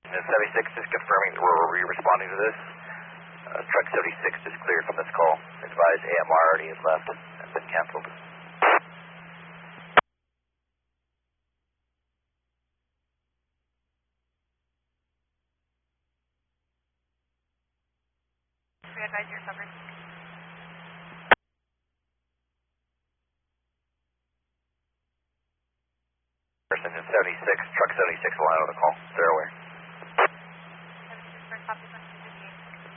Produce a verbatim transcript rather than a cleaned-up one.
And seventy-six is confirming that we're re-responding to this. Uh, truck seventy-six is cleared from this call. Advise A M R already has left and been canceled. We advise your coverage. Person in seventy-six, truck seventy-six will handle the call. They're aware. seventy-six, copy.